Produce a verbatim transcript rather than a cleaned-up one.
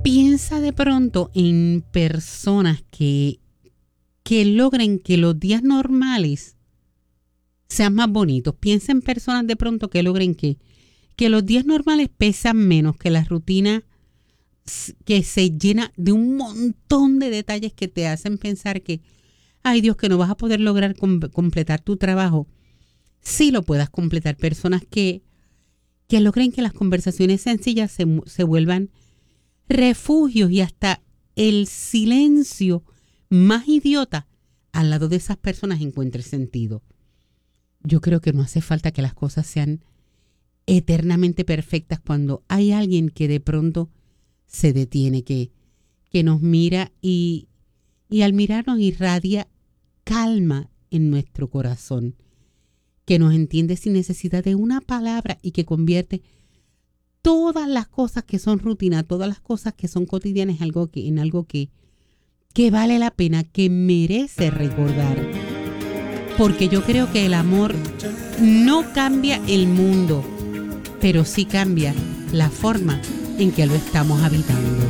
Piensa de pronto en personas que, que logren que los días normales sean más bonitos. Piensa en personas de pronto que logren que, que los días normales pesan menos, que la rutina que se llena de un montón de detalles que te hacen pensar que, ay Dios, que no vas a poder lograr com- completar tu trabajo. Sí lo puedas completar. Personas que, que logren que las conversaciones sencillas se, se vuelvan refugios y hasta el silencio más idiota al lado de esas personas encuentre sentido. Yo creo que no hace falta que las cosas sean eternamente perfectas cuando hay alguien que de pronto se detiene, que, que nos mira y, y al mirarnos irradia calma en nuestro corazón, que nos entiende sin necesidad de una palabra y que convierte todas las cosas que son rutina, todas las cosas que son cotidianas en algo que, en algo que, que vale la pena, que merece recordar. Porque yo creo que el amor no cambia el mundo, pero sí cambia la forma en que lo estamos habitando.